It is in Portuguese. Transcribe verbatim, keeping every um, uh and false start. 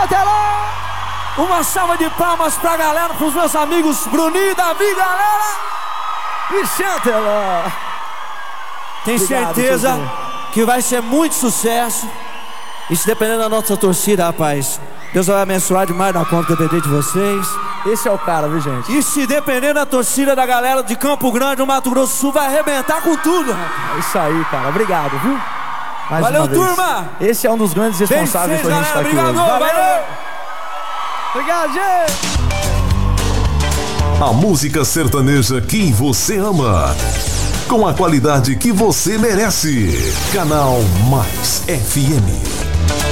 Chantelão! Uma salva de palmas pra galera, pros meus amigos Bruninho, Davi, galera! E Chantelão! Tenho Obrigado, certeza Chantelão, que vai ser muito sucesso. E se dependendo da nossa torcida, rapaz, Deus vai abençoar demais da conta, depender de vocês. Esse é o cara, viu, gente? E se depender da torcida da galera de Campo Grande, do Mato Grosso do Sul, vai arrebentar com tudo, rapaz. É isso aí, cara. Obrigado, viu? Mais Valeu, uma vez. turma! Esse é um dos grandes responsáveis Bem, por a gente estar aqui obrigado, hoje. valeu! Valeu! Obrigado, gente! A música sertaneja que você ama, com a qualidade que você merece. Canal Mais F M.